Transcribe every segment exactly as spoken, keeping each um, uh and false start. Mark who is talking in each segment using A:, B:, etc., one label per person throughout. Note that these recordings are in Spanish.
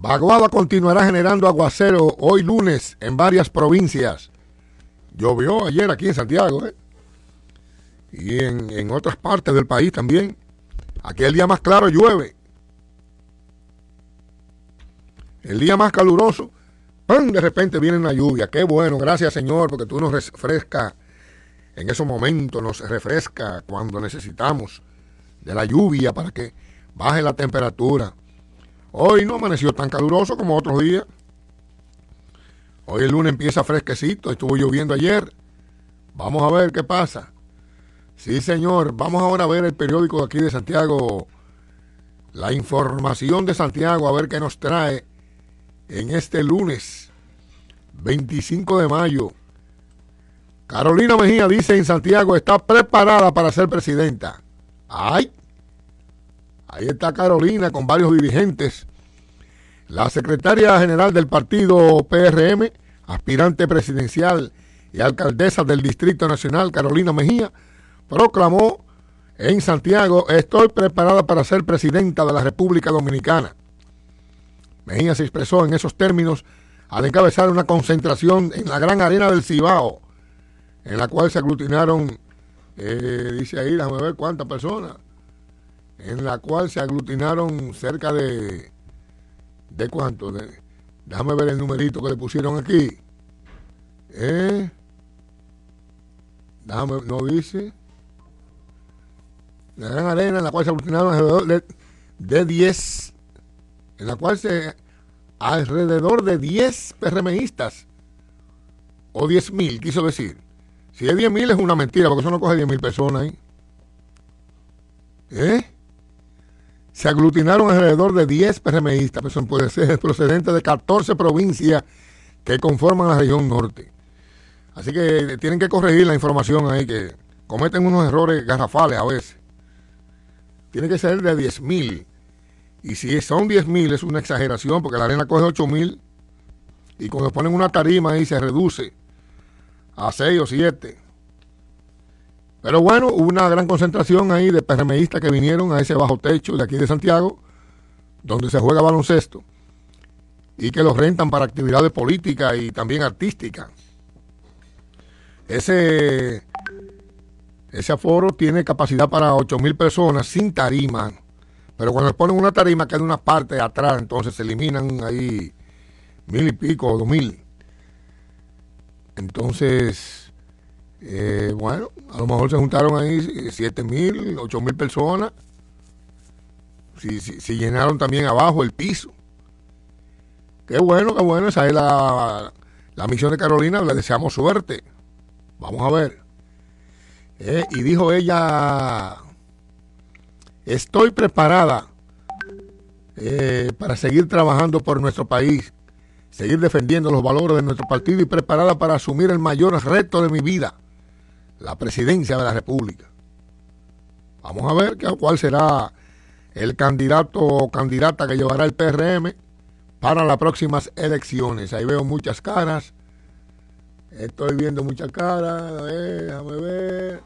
A: Vaguada continuará generando aguacero hoy lunes en varias provincias. Llovió ayer aquí en Santiago, ¿eh? Y en, en otras partes del país también. Aquí el día más claro llueve. El día más caluroso, ¡pum!, de repente viene una lluvia. Qué bueno, gracias Señor, porque tú nos refrescas en esos momentos, nos refresca cuando necesitamos de la lluvia para que baje la temperatura. Hoy no amaneció tan caluroso como otros días. Hoy el lunes empieza fresquecito, estuvo lloviendo ayer. Vamos a ver qué pasa. Sí, señor, vamos ahora a ver el periódico de aquí de Santiago, la información de Santiago, a ver qué nos trae en este lunes veinticinco de mayo. Carolina Mejía dice en Santiago está preparada para ser presidenta. ¡Ay! Ahí está Carolina con varios dirigentes. La secretaria general del partido P R M, aspirante presidencial y alcaldesa del Distrito Nacional, Carolina Mejía, proclamó en Santiago: estoy preparada para ser presidenta de la República Dominicana. Mejía se expresó en esos términos al encabezar una concentración en la Gran Arena del Cibao, en la cual se aglutinaron, eh, dice ahí, déjame ver cuántas personas, en la cual se aglutinaron cerca de, ¿de cuánto? De, déjame ver el numerito que le pusieron aquí. ¿Eh? Déjame, no dice. La Gran Arena en la cual se aglutinaron alrededor de, de diez, en la cual se, alrededor de diez PRMistas, o diez mil, quiso decir. Si es diez mil es una mentira, porque eso no coge diez mil personas ahí. ¿Eh? Se aglutinaron alrededor de diez PRMistas, pero eso puede ser procedentes de catorce provincias que conforman la región norte. Así que tienen que corregir la información ahí, que cometen unos errores garrafales a veces. Tiene que ser de diez mil. Y si son diez mil es una exageración, porque la arena coge ocho mil y cuando ponen una tarima ahí se reduce a seis o siete. Pero bueno, hubo una gran concentración ahí de PRMistas que vinieron a ese bajo techo de aquí de Santiago, donde se juega baloncesto, y que los rentan para actividades políticas y también artísticas. Ese, ese aforo tiene capacidad para ocho mil personas sin tarima, pero cuando les ponen una tarima queda una parte de atrás, entonces se eliminan ahí mil y pico o dos mil. Entonces, eh, bueno, a lo mejor se juntaron ahí siete mil, ocho mil personas. Si, si, si llenaron también abajo el piso. Qué bueno, qué bueno, esa es la, la misión de Carolina, le deseamos suerte. Vamos a ver. Eh, y dijo ella: estoy preparada eh, para seguir trabajando por nuestro país, seguir defendiendo los valores de nuestro partido y preparada para asumir el mayor reto de mi vida, la presidencia de la República. Vamos a ver cuál será el candidato o candidata que llevará el P R M para las próximas elecciones. Ahí veo muchas caras. Estoy viendo muchas caras. A ver, déjame ver.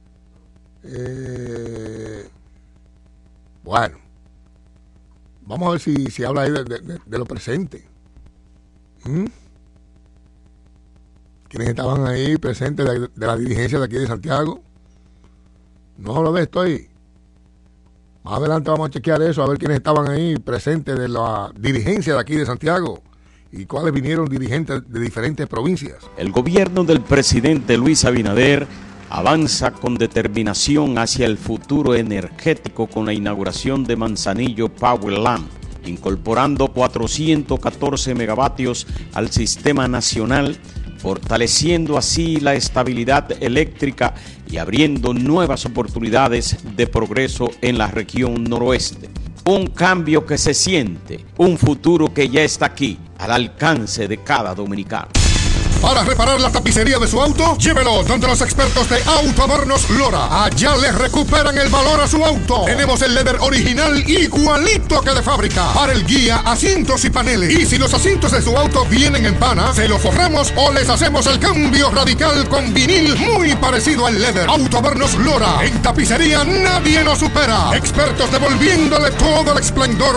A: Eh, bueno. Vamos a ver si, si habla ahí de, de, de lo presente. ¿Mm? ¿Quiénes estaban ahí presentes de, de la dirigencia de aquí de Santiago? No hablo de esto ahí. Más adelante vamos a chequear eso, a ver quiénes estaban ahí presentes de la dirigencia de aquí de Santiago y cuáles vinieron dirigentes de diferentes provincias.
B: El gobierno del presidente Luis Abinader avanza con determinación hacia el futuro energético con la inauguración de Manzanillo Powerland, incorporando cuatrocientos catorce megavatios al sistema nacional, fortaleciendo así la estabilidad eléctrica y abriendo nuevas oportunidades de progreso en la región noroeste. Un cambio que se siente, un futuro que ya está aquí, al alcance de cada dominicano.
C: Para reparar la tapicería de su auto, llévelo donde los expertos de Autoadornos Lora. Allá le recuperan el valor a su auto. Tenemos el leather original igualito que de fábrica para el guía, asientos y paneles. Y si los asientos de su auto vienen en pana, se los forramos o les hacemos el cambio radical con vinil muy parecido al leather. Autoadornos Lora. En tapicería nadie nos supera. Expertos devolviéndole todo el esplendor